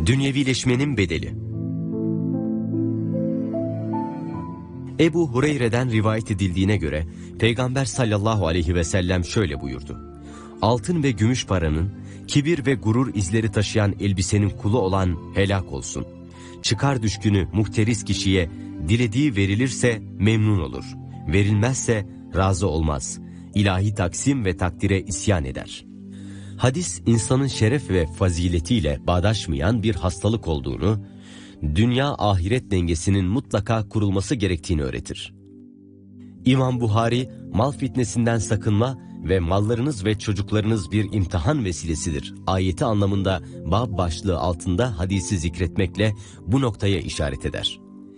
Dünyevileşmenin bedeli. Ebu Hureyre'den rivayet edildiğine göre Peygamber sallallahu aleyhi ve sellem şöyle buyurdu: Altın ve gümüş paranın, kibir ve gurur izleri taşıyan elbisenin kulu olan helak olsun. Çıkar düşkünü muhteris kişiye dilediği verilirse memnun olur, verilmezse razı olmaz. İlahi taksim ve takdire isyan eder. Hadis, insanın şeref ve faziletiyle bağdaşmayan bir hastalık olduğunu, dünya ahiret dengesinin mutlaka kurulması gerektiğini öğretir. İmam Buhari, mal fitnesinden sakınma ve mallarınız ve çocuklarınız bir imtihan vesilesidir ayeti anlamında bab başlığı altında hadisi zikretmekle bu noktaya işaret eder.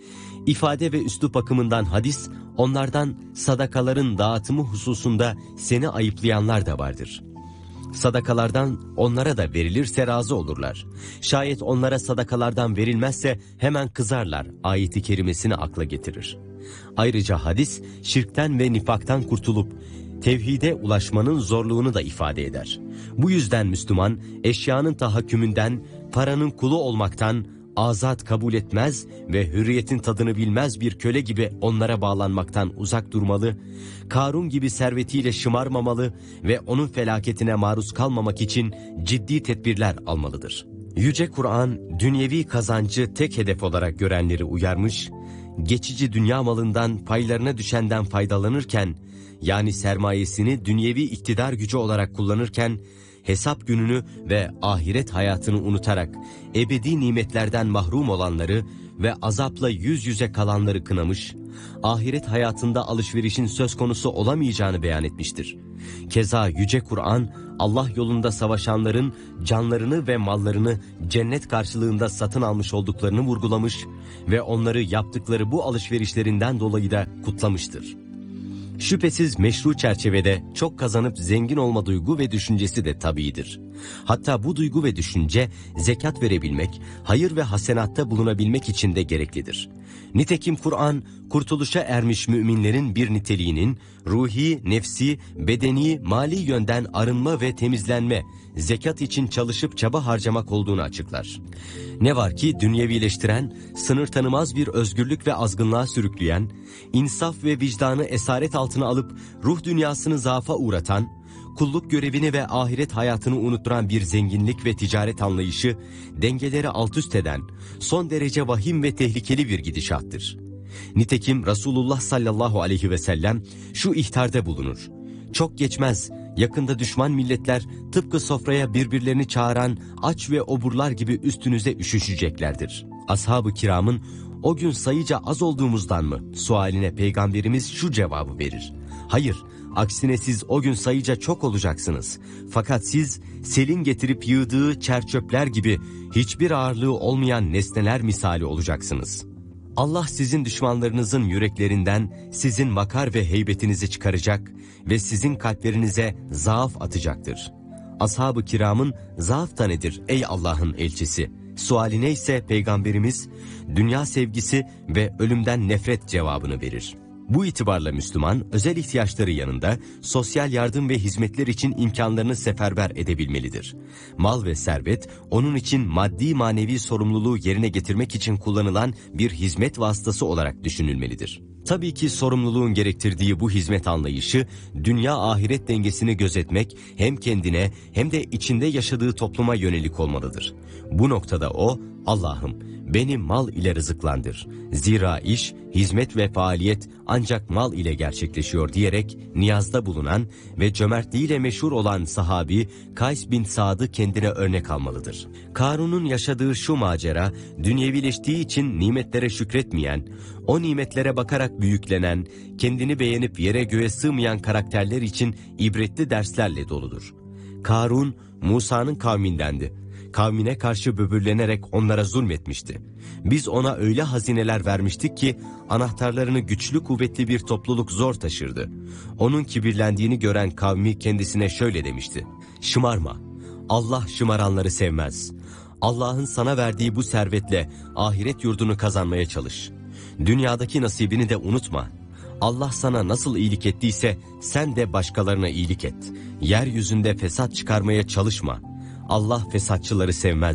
İfade ve üslup bakımından hadis, onlardan sadakaların dağıtımı hususunda seni ayıplayanlar da vardır. Sadakalardan onlara da verilirse razı olurlar. Şayet onlara sadakalardan verilmezse hemen kızarlar ayeti kerimesini akla getirir. Ayrıca hadis, şirkten ve nifaktan kurtulup tevhide ulaşmanın zorluğunu da ifade eder. Bu yüzden Müslüman, eşyanın tahakkümünden, paranın kulu olmaktan azat kabul etmez ve hürriyetin tadını bilmez bir köle gibi onlara bağlanmaktan uzak durmalı, Karun gibi servetiyle şımarmamalı ve onun felaketine maruz kalmamak için ciddi tedbirler almalıdır. Yüce Kur'an, dünyevi kazancı tek hedef olarak görenleri uyarmış, geçici dünya malından paylarına düşenden faydalanırken, yani sermayesini dünyevi iktidar gücü olarak kullanırken, hesap gününü ve ahiret hayatını unutarak ebedi nimetlerden mahrum olanları ve azapla yüz yüze kalanları kınamış, ahiret hayatında alışverişin söz konusu olamayacağını beyan etmiştir. Keza Yüce Kur'an, Allah yolunda savaşanların canlarını ve mallarını cennet karşılığında satın almış olduklarını vurgulamış ve onları yaptıkları bu alışverişlerinden dolayı da kutlamıştır. Şüphesiz meşru çerçevede çok kazanıp zengin olma duygu ve düşüncesi de tabiidir. Hatta bu duygu ve düşünce zekat verebilmek, hayır ve hasenatta bulunabilmek için de gereklidir. Nitekim Kur'an, kurtuluşa ermiş müminlerin bir niteliğinin ruhi, nefsi, bedeni, mali yönden arınma ve temizlenme, zekat için çalışıp çaba harcamak olduğunu açıklar. Ne var ki dünyevileştiren, sınır tanımaz bir özgürlük ve azgınlığa sürükleyen, insaf ve vicdanı esaret altına alıp ruh dünyasını zaafa uğratan, kulluk görevini ve ahiret hayatını unutturan bir zenginlik ve ticaret anlayışı, dengeleri alt üst eden, son derece vahim ve tehlikeli bir gidişattır. Nitekim Resulullah sallallahu aleyhi ve sellem şu ihtarda bulunur: Çok geçmez, yakında düşman milletler tıpkı sofraya birbirlerini çağıran aç ve oburlar gibi üstünüze üşüşeceklerdir. Ashab-ı kiramın o gün sayıca az olduğumuzdan mı sualine Peygamberimiz şu cevabı verir: Hayır, aksine siz o gün sayıca çok olacaksınız. Fakat siz selin getirip yığdığı çerçöpler gibi hiçbir ağırlığı olmayan nesneler misali olacaksınız. Allah sizin düşmanlarınızın yüreklerinden sizin makar ve heybetinizi çıkaracak ve sizin kalplerinize zaaf atacaktır. Ashab-ı kiramın zaaf da nedir ey Allah'ın elçisi sualine ise Peygamberimiz dünya sevgisi ve ölümden nefret cevabını verir. Bu itibarla Müslüman, özel ihtiyaçları yanında sosyal yardım ve hizmetler için imkanlarını seferber edebilmelidir. Mal ve servet, onun için maddi manevi sorumluluğu yerine getirmek için kullanılan bir hizmet vasıtası olarak düşünülmelidir. Tabii ki sorumluluğun gerektirdiği bu hizmet anlayışı, dünya ahiret dengesini gözetmek hem kendine hem de içinde yaşadığı topluma yönelik olmalıdır. Bu noktada o, Allah'ım beni mal ile rızıklandır. Zira iş, hizmet ve faaliyet ancak mal ile gerçekleşiyor diyerek niyazda bulunan ve cömertliğiyle meşhur olan sahabi Kays bin Sad'ı kendine örnek almalıdır. Karun'un yaşadığı şu macera, dünyevileştiği için nimetlere şükretmeyen, o nimetlere bakarak büyüklenen, kendini beğenip yere göğe sığmayan karakterler için ibretli derslerle doludur. Karun, Musa'nın kavmindendi. Kavmine karşı böbürlenerek onlara zulmetmişti. Biz ona öyle hazineler vermiştik ki anahtarlarını güçlü kuvvetli bir topluluk zor taşırdı. Onun kibirlendiğini gören kavmi kendisine şöyle demişti: Şımarma, Allah şımaranları sevmez. Allah'ın sana verdiği bu servetle ahiret yurdunu kazanmaya çalış. Dünyadaki nasibini de unutma. Allah sana nasıl iyilik ettiyse sen de başkalarına iyilik et. Yeryüzünde fesat çıkarmaya çalışma. Allah fesatçıları sevmez.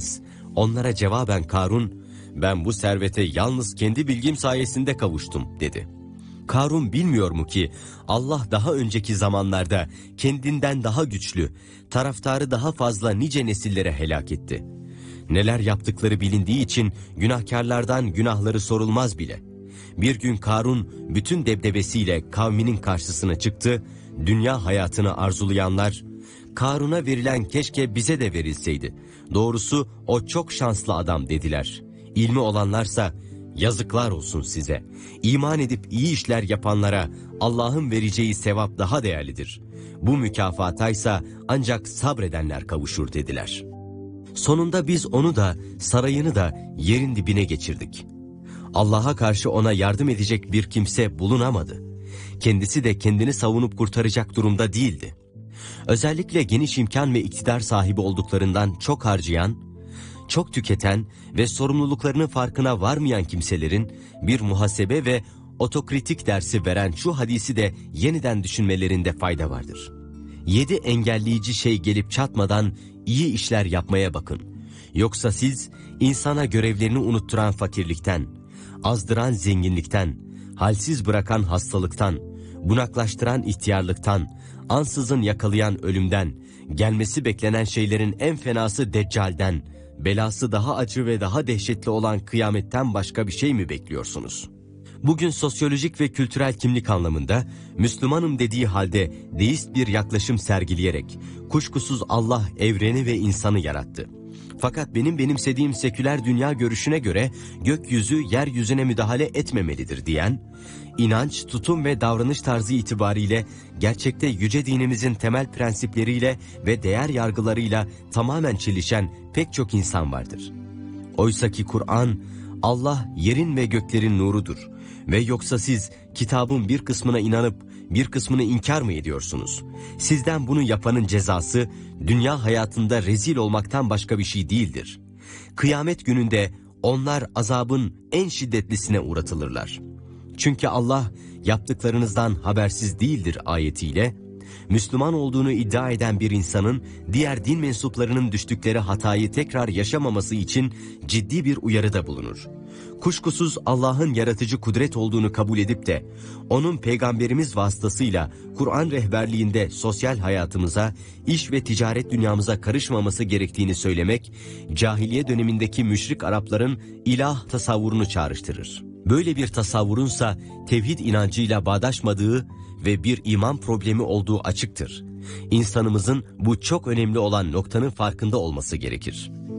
Onlara cevaben Karun, ben bu servete yalnız kendi bilgim sayesinde kavuştum dedi. Karun bilmiyor mu ki Allah daha önceki zamanlarda kendinden daha güçlü, taraftarı daha fazla nice nesillere helak etti. Neler yaptıkları bilindiği için günahkarlardan günahları sorulmaz bile. Bir gün Karun bütün debdebesiyle kavminin karşısına çıktı, dünya hayatını arzulayanlar, Karun'a verilen keşke bize de verilseydi. Doğrusu o çok şanslı adam dediler. İlmi olanlarsa yazıklar olsun size. İman edip iyi işler yapanlara Allah'ın vereceği sevap daha değerlidir. Bu mükafataysa ancak sabredenler kavuşur dediler. Sonunda biz onu da sarayını da yerin dibine geçirdik. Allah'a karşı ona yardım edecek bir kimse bulunamadı. Kendisi de kendini savunup kurtaracak durumda değildi. Özellikle geniş imkan ve iktidar sahibi olduklarından çok harcayan, çok tüketen ve sorumluluklarının farkına varmayan kimselerin bir muhasebe ve otokritik dersi veren şu hadisi de yeniden düşünmelerinde fayda vardır. 7 engelleyici şey gelip çatmadan iyi işler yapmaya bakın. Yoksa siz insana görevlerini unutturan fakirlikten, azdıran zenginlikten, halsiz bırakan hastalıktan, bunaklaştıran ihtiyarlıktan, ansızın yakalayan ölümden, gelmesi beklenen şeylerin en fenası Deccal'den, belası daha acı ve daha dehşetli olan kıyametten başka bir şey mi bekliyorsunuz? Bugün sosyolojik ve kültürel kimlik anlamında Müslümanım dediği halde deist bir yaklaşım sergileyerek kuşkusuz Allah evreni ve insanı yarattı. Fakat benim benimsediğim seküler dünya görüşüne göre gökyüzü yeryüzüne müdahale etmemelidir diyen, inanç, tutum ve davranış tarzı itibariyle gerçekte yüce dinimizin temel prensipleriyle ve değer yargılarıyla tamamen çelişen pek çok insan vardır. Oysaki Kur'an, Allah yerin ve göklerin nurudur ve yoksa siz kitabın bir kısmına inanıp bir kısmını inkar mı ediyorsunuz? Sizden bunu yapanın cezası dünya hayatında rezil olmaktan başka bir şey değildir. Kıyamet gününde onlar azabın en şiddetlisine uğratılırlar. Çünkü Allah yaptıklarınızdan habersiz değildir ayetiyle, Müslüman olduğunu iddia eden bir insanın diğer din mensuplarının düştükleri hatayı tekrar yaşamaması için ciddi bir uyarıda bulunur. Kuşkusuz Allah'ın yaratıcı kudret olduğunu kabul edip de onun peygamberimiz vasıtasıyla Kur'an rehberliğinde sosyal hayatımıza, iş ve ticaret dünyamıza karışmaması gerektiğini söylemek, cahiliye dönemindeki müşrik Arapların ilah tasavvurunu çağrıştırır. Böyle bir tasavvurunsa tevhid inancıyla bağdaşmadığı ve bir iman problemi olduğu açıktır. İnsanımızın bu çok önemli olan noktanın farkında olması gerekir.